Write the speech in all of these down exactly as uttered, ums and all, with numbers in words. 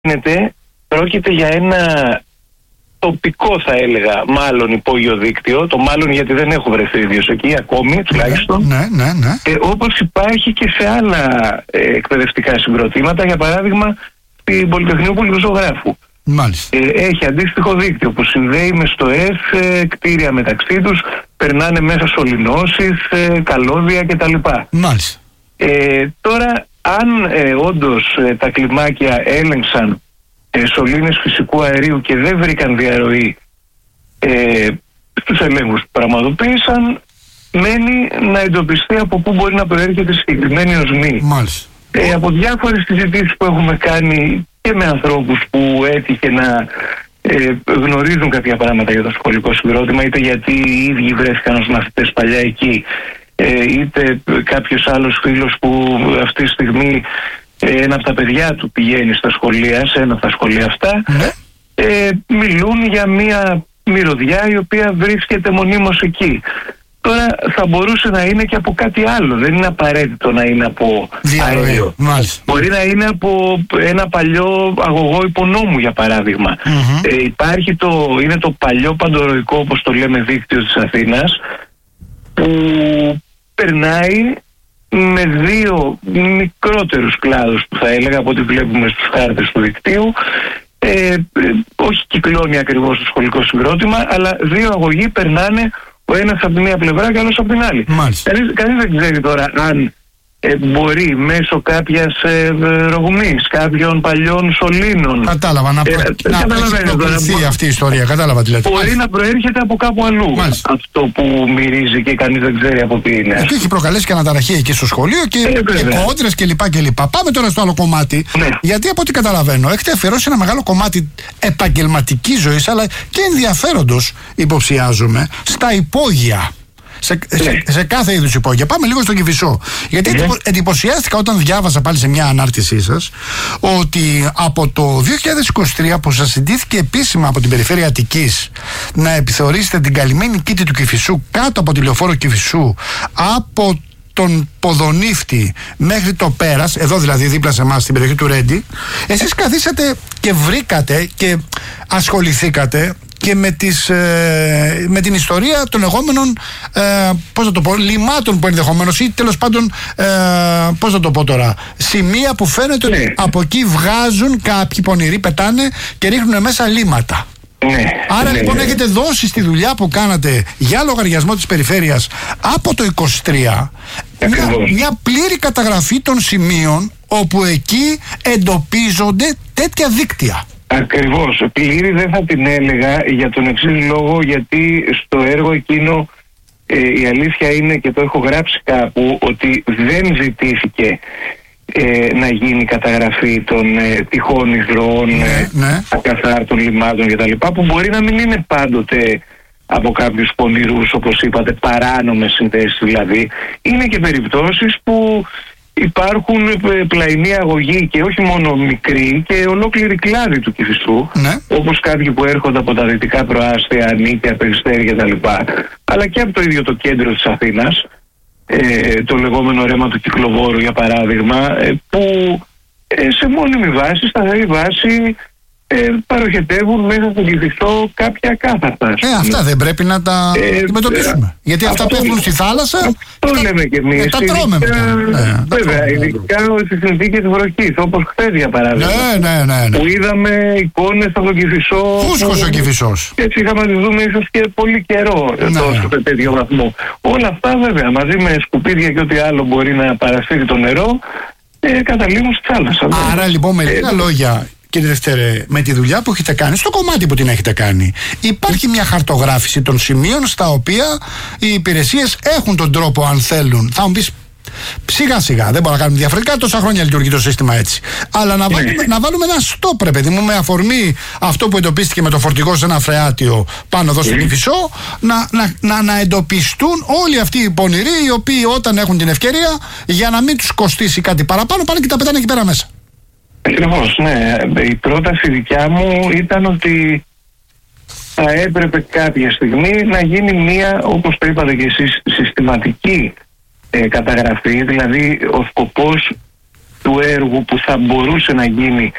γίνεται, πρόκειται για ένα τοπικό, θα έλεγα, μάλλον υπόγειο δίκτυο. Το μάλλον γιατί δεν έχω βρεθεί ίδιος εκεί ακόμη, τουλάχιστον. Ναι, ναι, ναι. Ε, όπως υπάρχει και σε άλλα ε, εκπαιδευτικά συγκροτήματα, για παράδειγμα στην Πολυτεχνείου Πολιτοζωγράφου. Μάλιστα. Ε, έχει αντίστοιχο δίκτυο που συνδέει με στοές, ε, κτίρια μεταξύ τους, περνάνε μέσα σωληνώσεις, ε, καλώδια κτλ. Μάλιστα. Ε, τώρα, αν ε, όντως ε, τα κλιμάκια έλεγξαν ε, σωλήνες φυσικού αερίου και δεν βρήκαν διαρροή ε, στους ελέγχους που πραγματοποίησαν, μένει να εντοπιστεί από πού μπορεί να προέρχεται συγκεκριμένη οσμή. Μάλιστα. Ε, από διάφορες συζητήσεις που έχουμε κάνει και με ανθρώπους που έτυχε να ε, γνωρίζουν κάποια πράγματα για το σχολικό συγκρότημα, είτε γιατί οι ίδιοι βρέθηκαν ως μαθητές παλιά εκεί, ε, είτε κάποιος άλλος φίλος που αυτή τη στιγμή ε, ένα από τα παιδιά του πηγαίνει στα σχολεία, σε ένα από τα σχολεία αυτά, Ναι. ε, μιλούν για μια μυρωδιά η οποία βρίσκεται μονίμως εκεί. Τώρα θα μπορούσε να είναι και από κάτι άλλο. Δεν είναι απαραίτητο να είναι από Διαρροή. αέριο. Μάλιστα. Μπορεί να είναι από ένα παλιό αγωγό υπονόμου, για παράδειγμα. Mm-hmm. Ε, υπάρχει το, είναι το παλιό παντοροϊκό, όπως το λέμε, δίκτυο της Αθήνας, που περνάει με δύο μικρότερους κλάδους, που θα έλεγα, από ό,τι βλέπουμε στους χάρτες του δικτύου. Ε, ε, όχι κυκλώνει ακριβώς το σχολικό συγκρότημα, αλλά δύο αγωγοί περνάνε, ο ένας από τη μία πλευρά και ο άλλος από την άλλη. Κανείς, κανείς δεν ξέρει τώρα αν ε, μπορεί μέσω κάποιας ε, ρογμής, κάποιων παλιών σωλήνων. Κατάλαβα, να, προ... ε, να προκληθεί αυτή η ιστορία. Κατάλαβα τι λέτε. Μπορεί Μάλιστα. να προέρχεται από κάπου αλλού. Μάλιστα. Αυτό που μυρίζει και κανείς δεν ξέρει από τι είναι. Και έχει προκαλέσει και αναταραχή εκεί στο σχολείο και, ε, και κόντρες κλπ. κλπ. Πάμε τώρα στο άλλο κομμάτι. Ναι. Γιατί από ό,τι καταλαβαίνω, έχετε αφιερώσει ένα μεγάλο κομμάτι επαγγελματικής ζωής, αλλά και ενδιαφέροντος, υποψιάζομαι, στα υπόγεια. Σε, σε, σε κάθε είδους υπόγεια. Πάμε λίγο στον Κηφισό. Γιατί ναι. εντυπωσιάστηκα όταν διάβασα πάλι σε μια ανάρτησή σας ότι από το δύο χιλιάδες είκοσι τρία που σας συντήθηκε επίσημα από την Περιφέρεια Αττικής να επιθεωρήσετε την καλυμμένη κήτη του Κηφισού κάτω από τη λεωφόρο Κηφισού, από τον Ποδονύφτη μέχρι το Πέρας, εδώ δηλαδή δίπλα σε εμάς στην περιοχή του Ρέντι, εσείς καθίσατε και βρήκατε και ασχοληθήκατε και με, τις, ε, με την ιστορία των λεγόμενων ε, πώς θα το πω, λιμάτων που ενδεχομένως ή τέλος πάντων ε, πώς θα το πω τώρα, σημεία που φαίνεται ναι. ότι από εκεί βγάζουν κάποιοι πονηροί, πετάνε και ρίχνουν μέσα λίματα. Ναι, Άρα ναι, λοιπόν ναι. έχετε δώσει στη δουλειά που κάνατε για λογαριασμό της περιφέρειας από το είκοσι τρία μια, μια πλήρη καταγραφή των σημείων όπου εκεί εντοπίζονται τέτοια δίκτυα. Ακριβώς. Πλήρη δεν θα την έλεγα για τον εξής λόγο, γιατί στο έργο εκείνο ε, η αλήθεια είναι, και το έχω γράψει κάπου, ότι δεν ζητήθηκε ε, να γίνει καταγραφή των ε, τυχών εισρωών, ναι, ναι. ακαθάρτων λιμάτων κτλ. Που μπορεί να μην είναι πάντοτε από κάποιους πονηρούς, όπως είπατε, παράνομες συνδέσεις δηλαδή. Είναι και περιπτώσεις που υπάρχουν πλαϊνοί αγωγοί και όχι μόνο μικροί και ολόκληρη κλάδη του Κηφισού, ναι. όπως κάποιοι που έρχονται από τα δυτικά προάστια, Νίκαια, Περιστέρι κτλ. Αλλά και από το ίδιο το κέντρο της Αθήνας, ε, το λεγόμενο ρέμα του Κυκλοβόρου για παράδειγμα, ε, που ε, σε μόνιμη βάση, σταθερή βάση, Ε, παροχετεύουν μέσα στον Κηφισό κάποια κάθαρτα. Ε, αυτά δεν πρέπει να τα ε, αντιμετωπίσουμε. Ε, Γιατί αυτά πέφτουν στη θάλασσα. Αυτό τα, λέμε κι εμείς. Ε, τα τρώμε μετά. Ε, βέβαια, ειδικά στις συνθήκες βροχής, όπως χθες για παράδειγμα. Ναι, ναι, ναι, ναι. Που είδαμε εικόνες από τον Κηφισό. Φούσκος ο Κηφισός. Και έτσι είχαμε να τις δούμε ίσως και πολύ καιρό, ναι. τόσο σε τέτοιο βαθμό. Όλα αυτά βέβαια μαζί με σκουπίδια και ό,τι άλλο μπορεί να παρασύρει το νερό, ε, καταλήγουν στη θάλασσα. Άρα λοιπόν με λίγα λόγια, κύριε Δευτέρε, με τη δουλειά που έχετε κάνει, στο κομμάτι που την έχετε κάνει, υπάρχει μια χαρτογράφηση των σημείων στα οποία οι υπηρεσίες έχουν τον τρόπο, αν θέλουν. Θα μου πεις, σιγά σιγά, δεν μπορούμε να κάνουμε διαφορετικά, τόσα χρόνια λειτουργεί το σύστημα έτσι. Αλλά να βάλουμε, να βάλουμε ένα στόπ, ρε παιδί μου, με αφορμή αυτό που εντοπίστηκε με το φορτηγό σε ένα φρεάτιο πάνω εδώ στον Κηφισό, να, να, να, να εντοπιστούν όλοι αυτοί οι πονηροί, οι οποίοι όταν έχουν την ευκαιρία, για να μην τους κοστίσει κάτι παραπάνω, πάνε και τα πετάνε εκεί πέρα μέσα. Ακριβώς, ναι. Η πρόταση δικιά μου ήταν ότι θα έπρεπε κάποια στιγμή να γίνει μία, όπως το είπατε και εσείς, συστηματική ε, καταγραφή, δηλαδή ο σκοπός του έργου που θα μπορούσε να γίνει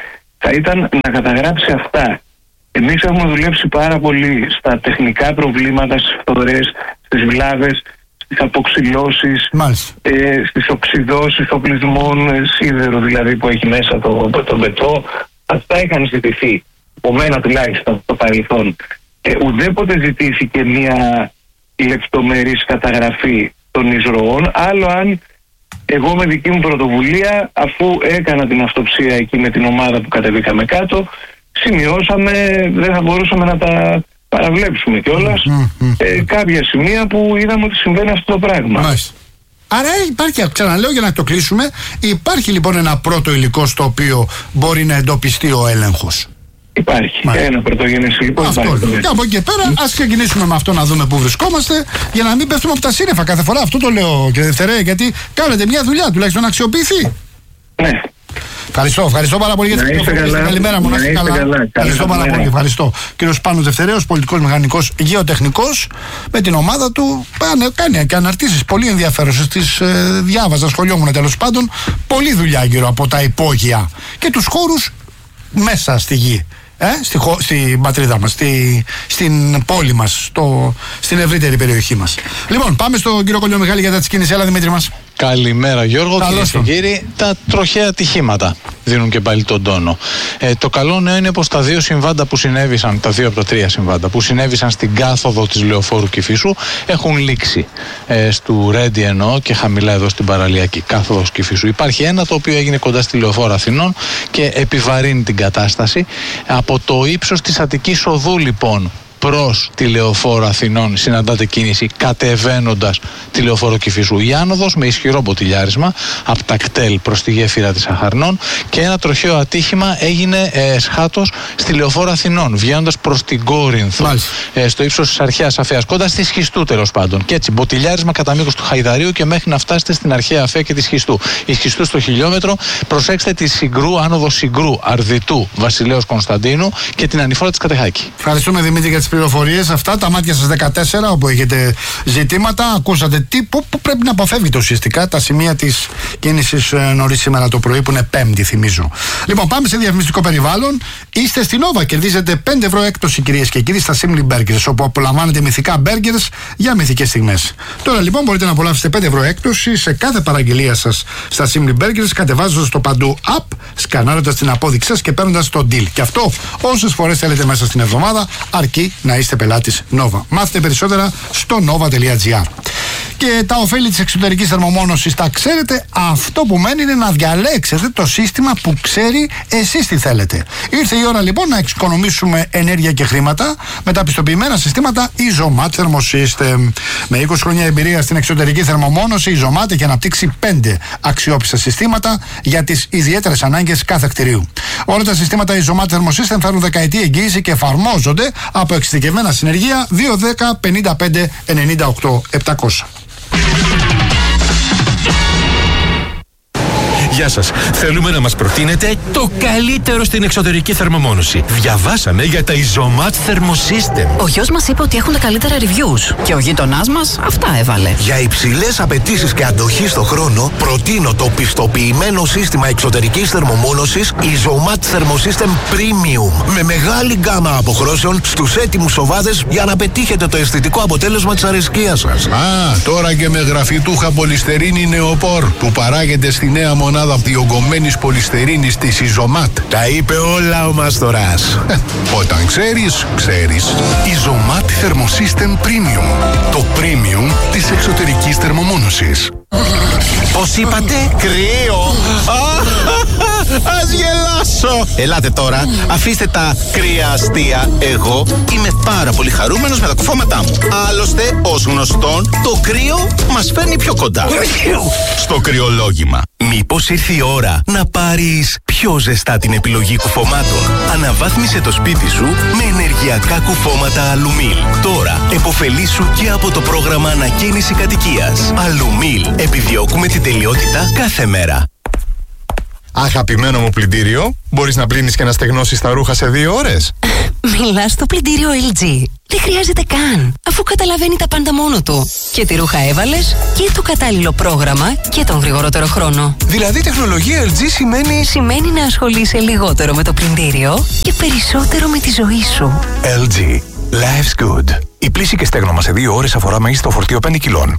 θα ήταν να καταγράψει αυτά. Εμείς έχουμε δουλέψει πάρα πολύ στα τεχνικά προβλήματα, στις φθορές, στις βλάβες, στις αποξυλώσεις, ε, στις οξυδώσεις οπλισμών, ε, σίδερο δηλαδή που έχει μέσα το, το μπετό. Αυτά είχαν ζητηθεί, από μένα τουλάχιστον στο παρελθόν. Ε, ουδέποτε ζητήθηκε μια λεπτομερής καταγραφή των εισρωών, άλλο αν εγώ με δική μου πρωτοβουλία, αφού έκανα την αυτοψία εκεί με την ομάδα που κατεβήκαμε κάτω, σημειώσαμε, δεν θα μπορούσαμε να τα παραβλέψουμε κιόλας, mm-hmm. ε, κάποια σημεία που είδαμε ότι συμβαίνει αυτό το πράγμα. Μάλιστα. Άρα υπάρχει, ξαναλέω για να το κλείσουμε, υπάρχει λοιπόν ένα πρώτο υλικό στο οποίο μπορεί να εντοπιστεί ο έλεγχος. Υπάρχει. Μάλιστα. Ένα πρωτογενές υλικό. Αυτό. Και από εκεί και πέρα, mm. ας ξεκινήσουμε με αυτό να δούμε πού βρισκόμαστε, για να μην πέφτουμε από τα σύννεφα κάθε φορά. Αυτό το λέω, κύριε Δευτερέ, γιατί κάνετε μια δουλειά τουλάχιστον να αξιοποιηθεί. Ναι. Ευχαριστώ, ευχαριστώ πάρα πολύ για την πληροφορία. Καλημέρα μου, να είστε καλά. καλά. Ευχαριστώ πάρα πολύ. Ευχαριστώ. Κύριος Πάνος Δευτερέος, πολιτικός μηχανικός γεωτεχνικός, με την ομάδα του πάνε, κάνει και αναρτήσεις πολύ ενδιαφέρουσες. Τις ε, διάβαζα, σχολιόμουν τέλος πάντων. Πολλή δουλειά γύρω από τα υπόγεια και τους χώρους μέσα στη γη. Ε, στη, στην πατρίδα μας, στη, στην πόλη μας, στο, στην ευρύτερη περιοχή μας. Λοιπόν, πάμε στον κύριο Κολιομιχάλη για τα της κίνησης. Έλα, Δημήτρη μας. Καλημέρα, Γιώργο. Κυρίες και κύριοι, τα τροχαία ατυχήματα δίνουν και πάλι τον τόνο. Ε, το καλό νέο είναι πως τα δύο συμβάντα που συνέβησαν, τα δύο από τα τρία συμβάντα που συνέβησαν στην κάθοδο της λεωφόρου Κηφίσου έχουν λήξει. Ε, στου Ρέντι εννοώ και χαμηλά εδώ στην παραλιακή κάθοδος Κηφίσου. Υπάρχει ένα το οποίο έγινε κοντά στη λεωφόρο Αθηνών και επιβαρύνει την κατάσταση. Από το ύψος της Αττικής Οδού λοιπόν προς τη λεωφόρο Αθηνών συναντάται κίνηση κατεβαίνοντας τη λεωφόρο Κηφισού. Η άνοδος με ισχυρό μποτιλιάρισμα από τα κτέλ προς τη γέφυρα της Αχαρνών, και ένα τροχαίο ατύχημα έγινε ε, σχάτως στη λεωφόρο Αθηνών βγαίνοντας προς την Κόρινθο, ε, στο ύψος της Αρχαίας Αφέας, κοντά στη Σχιστού τέλος πάντων. Και έτσι μποτιλιάρισμα κατά μήκος του Χαϊδαρίου και μέχρι να φτάσετε στην Αρχαία Αφέα και τη Σχιστού. Η Σχιστού στο χιλιόμετρο, προσέξτε τη Συγκρού, άνοδο Συγκρού, Αρδιτού, Βασιλέως Κωνσταντίνου και την ανηφόρα της Κατεχάκη. Ευχαριστούμε, Δημήτρη, για τις πληροφορίες. Αυτά τα μάτια σας δεκατέσσερα, όπου έχετε ζητήματα, ακούσατε τι, που, που πρέπει να αποφεύγετε ουσιαστικά τα σημεία της κίνησης νωρίς σήμερα το πρωί, που είναι Πέμπτη, θυμίζω. Λοιπόν, πάμε σε διαφημιστικό περιβάλλον. Είστε στην Nova, κερδίζετε πέντε ευρώ έκπτωση, κυρίες και κύριοι, στα Simply Burgers, όπου απολαμβάνετε μυθικά burgers για μυθικές στιγμές. Τώρα λοιπόν μπορείτε να απολαύσετε πέντε ευρώ έκπτωση σε κάθε παραγγελία σας στα Simply Burgers, κατεβάζοντας το παντού app, σκανάροντας την απόδειξή σας και παίρνοντας το deal. Και αυτό όσες φορές θέλετε μέσα στην εβδομάδα, αρκεί να είστε πελάτης Nova. Μάθετε περισσότερα στο nova τελεία gr. Και τα ωφέλη της εξωτερικής θερμομόνωσης τα ξέρετε. Αυτό που μένει είναι να διαλέξετε το σύστημα που ξέρει εσείς τι θέλετε. Ήρθε η ώρα λοιπόν να εξοικονομήσουμε ενέργεια και χρήματα με τα πιστοποιημένα συστήματα Isomat Thermosystem. Με είκοσι χρόνια εμπειρία στην εξωτερική θερμομόνωση, η Isomat έχει αναπτύξει πέντε αξιόπιστα συστήματα για τις ιδιαίτερες ανάγκες κάθε κτηρίου. Όλα τα συστήματα Isomat Thermosystem φέρουν δεκαετή εγγύηση και εφαρμόζονται από εξειδικευμένα συνεργεία δύο δέκα πενήντα πέντε ενενήντα οκτώ επτακόσια. Γεια σας. Θέλουμε να μας προτείνετε το καλύτερο στην εξωτερική θερμομόνωση. Διαβάσαμε για τα Isomat Thermosystem. Ο γιος μας είπε ότι έχουν τα καλύτερα reviews και ο γείτονάς μας αυτά έβαλε. Για υψηλές απαιτήσεις και αντοχή στο χρόνο, προτείνω το πιστοποιημένο σύστημα εξωτερικής θερμομόνωσης Isomat Thermosystem Premium. Με μεγάλη γκάμα αποχρώσεων στους έτοιμους σοβάδες για να πετύχετε το αισθητικό αποτέλεσμα της αρεσκίας σας. Α, τώρα και με γραφιτούχα πολυστερίνη νεοπόρ που παράγεται στη νέα μονάδα διογκωμένης πολυστερίνης της Isomat. Τα είπε όλα ο Μάστορας. Ε, όταν ξέρεις, ξέρεις. Isomat Thermosystem Premium. Το premium της εξωτερικής θερμομόνωσης. Πώς είπατε? Κρύο. Ας γελάσω. Ελάτε τώρα, αφήστε τα κρύα αστεία. Εγώ είμαι πάρα πολύ χαρούμενος με τα κουφώματά μου. Άλλωστε, ως γνωστόν, το κρύο μας φέρνει πιο κοντά στο κρυολόγημα. Μήπως ήρθε η ώρα να πάρεις πιο ζεστά την επιλογή κουφωμάτων? Αναβάθμισε το σπίτι σου με ενεργειακά κουφώματα Αλουμίλ. Τώρα επωφελήσου και από το πρόγραμμα ανακαίνιση κατοικίας. Αλουμίλ. Επιδιώκουμε την τελειότητα κάθε μέρα. Αγαπημένο μου πλυντήριο, μπορείς να πλύνεις και να στεγνώσεις τα ρούχα σε δύο ώρες? Μιλάς στο πλυντήριο ελ τζι. Δεν χρειάζεται καν, αφού καταλαβαίνει τα πάντα μόνο του. Και τη ρούχα έβαλες και το κατάλληλο πρόγραμμα και τον γρηγορότερο χρόνο. Δηλαδή η τεχνολογία ελ τζι σημαίνει... Σημαίνει να ασχολείσαι λιγότερο με το πλυντήριο και περισσότερο με τη ζωή σου. ελ τζι. Life's good. Η πλύση και στέγνομα σε δύο ώρες αφορά μέγιστο φορτίο πέντε κιλών.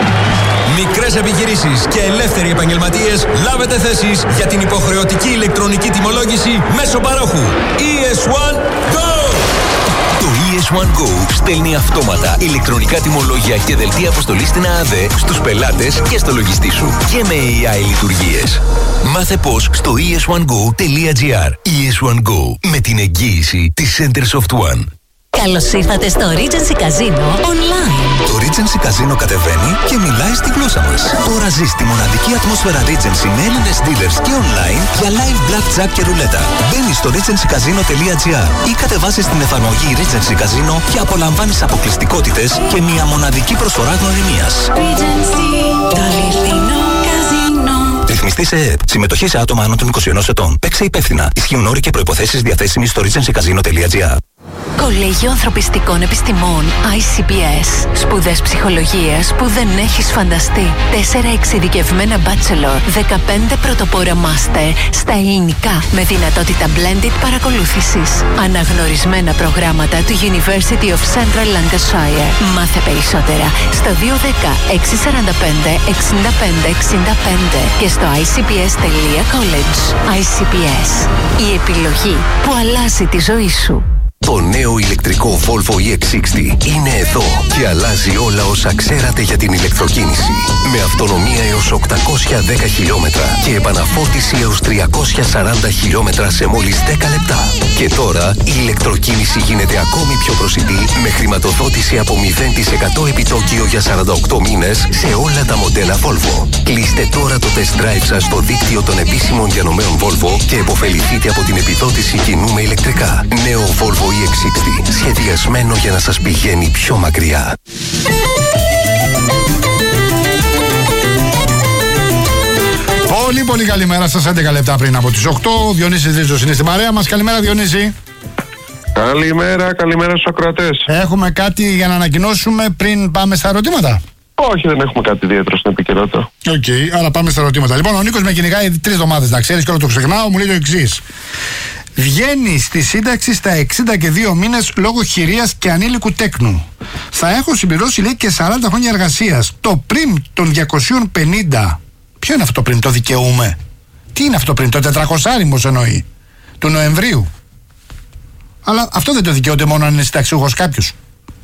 Μικρές επιχειρήσεις και ελεύθεροι επαγγελματίες, λάβετε θέσεις για την υποχρεωτική ηλεκτρονική τιμολόγηση μέσω παρόχου. ι ες One Go! Το ι ες One Go στέλνει αυτόματα ηλεκτρονικά τιμολόγια και δελτία αποστολής στην ΑΑΔΕ στους πελάτες και στο λογιστή σου και με έι άι λειτουργίες. Μάθε πώς στο ι ες one go τελεία τζι άρ. ι ες One Go, με την εγγύηση της Centersoft One. Καλώς ήρθατε στο Regency Casino Online. Το Regency Casino κατεβαίνει και μιλάει στη γλώσσα μας. Τώρα ζεις τη μοναδική ατμόσφαιρα Regency με Έλληνες dealers και online για live blackjack και ρουλέτα. Μπαίνεις στο regency casino τελεία τζι άρ ή κατεβάζεις την εφαρμογή Regency Casino και απολαμβάνεις αποκλειστικότητες και μια μοναδική προσφορά γνωριμίας. Regency, το αληθινό καζίνο. Ρυθμιστή σε ΕΕΠ. Συμμετοχή σε άτομα άνω των είκοσι ενός ετών. Παίξε υπεύθυνα. Ισχύουν όροι και προϋποθέσεις διαθέσιμοι στο regency casino τελεία τζι άρ. Κολέγιο Ανθρωπιστικών Επιστημών άι σι πι ες. Σπουδές ψυχολογίας που δεν έχεις φανταστεί. Τέσσερα εξειδικευμένα bachelor, δεκαπέντε πρωτοπόρα master στα ελληνικά με δυνατότητα blended παρακολούθησης. Αναγνωρισμένα προγράμματα του University of Central Lancashire. Μάθε περισσότερα στο δύο ένα μηδέν έξι τέσσερα πέντε εξήντα πέντε εξήντα πέντε και στο άι σι πι ες τελεία κολέγ. άι σι πι ες. Η επιλογή που αλλάζει τη ζωή σου. Το νέο ηλεκτρικό Volvo ι εξ εξήντα είναι εδώ και αλλάζει όλα όσα ξέρατε για την ηλεκτροκίνηση. Με αυτονομία έως οκτακόσια δέκα χιλιόμετρα και επαναφόρτιση έως τριακόσια σαράντα χιλιόμετρα σε μόλις δέκα λεπτά. Και τώρα η ηλεκτροκίνηση γίνεται ακόμη πιο προσιτή με χρηματοδότηση από μηδέν τοις εκατό επιτόκιο για σαράντα οκτώ μήνες σε όλα τα μοντέλα Volvo. Κλείστε τώρα το test drive σας στο δίκτυο των επίσημων διανομέων Volvo και επωφεληθείτε από την επιδότηση κοινού με ηλεκτρικά. Νέο Volvo ι εξ εξήντα, σχεδιασμένο για να σας πηγαίνει πιο μακριά. Πολύ πολύ καλημέρα σας, έντεκα λεπτά πριν από τις οκτώ. Ο Διονύσης Ρίζος είναι στην παρέα μας. Καλημέρα Διονύση. Καλημέρα, καλημέρα στους ακροατές. Έχουμε κάτι για να ανακοινώσουμε πριν πάμε στα ερωτήματα? Όχι, δεν έχουμε κάτι ιδιαίτερο στην επικαιρότητα. Οκ, okay, αλλά πάμε στα ερωτήματα. Λοιπόν, ο Νίκος με κυνηγάει τρεις εβδομάδες, να ξέρεις, και όλο το ξεχνάω, μου λέει το εξής. Βγαίνει στη σύνταξη στα εξήντα και δύο μήνες λόγω χειρίας και ανήλικου τέκνου. Θα έχω συμπληρώσει, λέει, και σαράντα χρόνια εργασίας. Το πριν των διακόσια πενήντα. Ποιο είναι αυτό το πριν, το δικαιούμαι? Τι είναι αυτό πριν, το τετρακόσάριμος εννοεί, του Νοεμβρίου. Αλλά αυτό δεν το δικαιούται μόνο αν είναι συνταξιούχος κάποιος.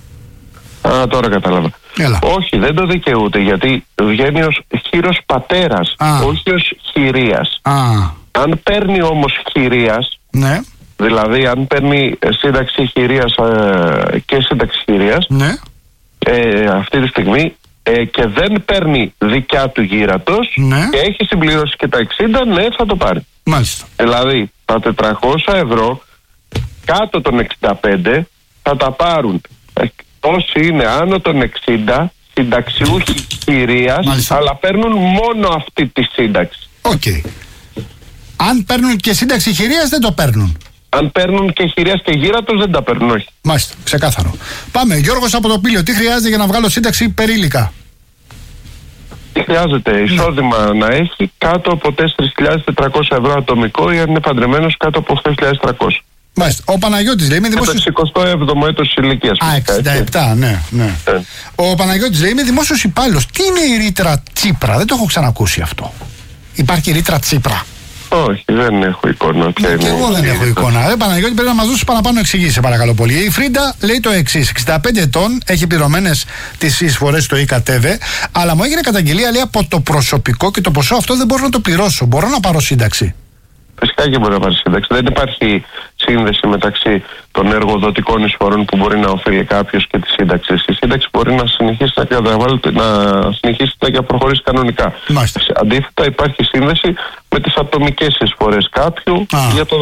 Α, τώρα κατάλαβα. Έλα. Όχι, δεν το δικαιούται, γιατί βγαίνει ως χείρος πατέρας, Α. όχι ως χειρίας. Α. Αν παίρνει όμως χειρίας, ναι. δηλαδή αν παίρνει σύνταξη χειρίας ε, και σύνταξη χειρίας, ναι. ε, αυτή τη στιγμή ε, και δεν παίρνει δικιά του γύρατος, ναι. και έχει συμπληρώσει και τα εξήντα, ναι, θα το πάρει. Μάλιστα. Δηλαδή τα τετρακόσια ευρώ κάτω των εξήντα πέντε θα τα πάρουν όσοι είναι άνω των εξήντα, συνταξιούχοι χειρίας, αλλά παίρνουν μόνο αυτή τη σύνταξη. Οκ. Okay. Αν παίρνουν και σύνταξη χειρίας δεν το παίρνουν. Αν παίρνουν και χειρίας και γύρατος δεν τα παίρνουν, όχι. Μάλιστα, ξεκάθαρο. Πάμε, Γιώργος από το Πήλιο, τι χρειάζεται για να βγάλω σύνταξη περίλικα? Τι χρειάζεται? Εισόδημα ναι. να έχει κάτω από τέσσερις χιλιάδες τετρακόσια ευρώ ατομικό, ή αν είναι παντρεμένος κάτω από οκτώ χιλιάδες τριακόσια. Μάλιστα. Ο Παναγιώτης λέει: είμαι δημόσιος. Το εικοστό έβδομο έτος ηλικίας. Α, εξήντα επτά, ναι, ναι. Ε. Ο Παναγιώτης λέει: είμαι δημόσιος υπάλληλος. Τι είναι η ρήτρα Τσίπρα? Δεν το έχω ξανακούσει αυτό. Υπάρχει ρήτρα Τσίπρα? Όχι, δεν έχω εικόνα. Και είναι... εγώ δεν έχω εικόνα. Ε, Παναγιώτη, πρέπει να μας δώσεις παραπάνω εξηγήσεις, παρακαλώ πολύ. Η Φρίντα λέει το εξής: εξήντα πέντε ετών, έχει πληρωμένες τις εισφορές στο ΙΚΑΤΕΒΕ, αλλά μου έγινε καταγγελία, λέει, από το προσωπικό και το ποσό αυτό δεν μπορώ να το πληρώσω. Μπορώ να πάρω σύνταξη? Φυσικά και μπορεί να πάρει σύνταξη. Δεν υπάρχει σύνδεση μεταξύ των εργοδοτικών εισφορών που μπορεί να οφείλει κάποιο και τη σύνταξη. Η σύνταξη μπορεί να συνεχίσει να καταβάλλεται, να συνεχίσει να προχωρήσει κανονικά. Μάλιστα. Αντίθετα, υπάρχει σύνδεση με τις ατομικές εισφορές κάποιου για, το...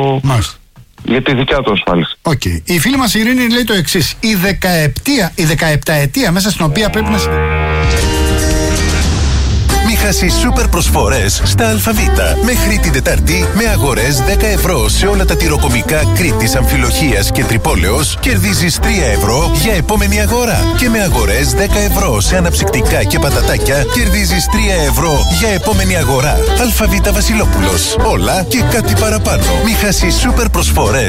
για τη δικιά του ασφάλιση. Okay. Η φίλη μας η Ειρήνη λέει το εξής: η δεκαεπτά ετία μέσα στην οποία πρέπει να. Μη χάσεις σούπερ προσφορές στα ΑΒ. Μέχρι την Τετάρτη, με αγορές δέκα ευρώ σε όλα τα τυροκομικά Κρήτης, Αμφιλοχίας και Τρυπόλεως, κερδίζεις τρία ευρώ για επόμενη αγορά. Και με αγορές δέκα ευρώ σε αναψυκτικά και πατατάκια, κερδίζεις τρία ευρώ για επόμενη αγορά. ΑΒ Βασιλόπουλος. Όλα και κάτι παραπάνω. Μη χάσεις σούπερ προσφορές